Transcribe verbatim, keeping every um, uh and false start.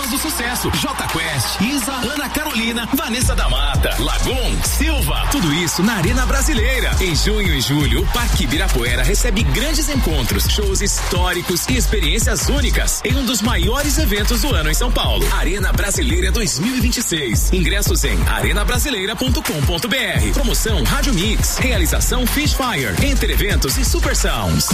do Sucesso, J Quest, Isa, Ana Carolina, Vanessa da Mata, Lagoon, Silva. Tudo isso na Arena Brasileira. Em junho e julho, o Parque Ibirapuera recebe grandes encontros, shows históricos e experiências únicas em um dos maiores eventos do ano em São Paulo. Arena Brasileira dois mil e vinte e seis. Ingressos em arena brasileira ponto com ponto br. Promoção Rádio Mix. Realização Fishfire. Enter Eventos e Super Sounds.